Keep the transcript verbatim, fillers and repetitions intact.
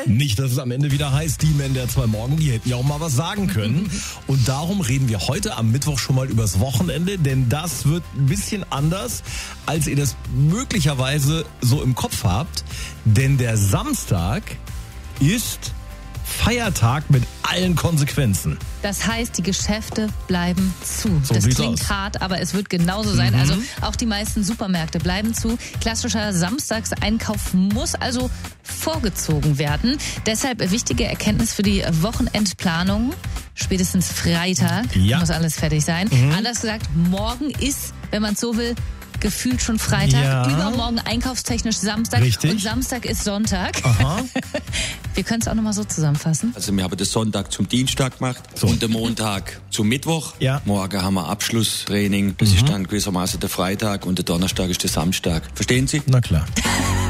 Nicht, dass es am Ende wieder heißt, die Männer der zwei Morgen, die hätten ja auch mal was sagen können. Und darum reden wir heute am Mittwoch schon mal übers Wochenende, denn das wird ein bisschen anders, als ihr das möglicherweise so im Kopf habt. Denn der Samstag ist Feiertag mit allen Konsequenzen. Das heißt, die Geschäfte bleiben zu. So das sieht's klingt aus. hart, aber es wird genauso sein. Mhm. Also auch die meisten Supermärkte bleiben zu. Klassischer Samstagseinkauf muss also vorgezogen werden. Deshalb wichtige Erkenntnis für die Wochenendplanung. Spätestens Freitag Ja. muss alles fertig sein. Mhm. Anders gesagt, morgen ist, wenn man es so will, gefühlt schon Freitag. Ja. Übermorgen einkaufstechnisch Samstag. Richtig. Und Samstag ist Sonntag. Aha. Wir können es auch nochmal so zusammenfassen. Also wir haben den Sonntag zum Dienstag gemacht So. und den Montag zum Mittwoch. Ja. Morgen haben wir Abschlusstraining. Das ist dann gewissermaßen der Freitag und der Donnerstag ist der Samstag. Verstehen Sie? Na klar.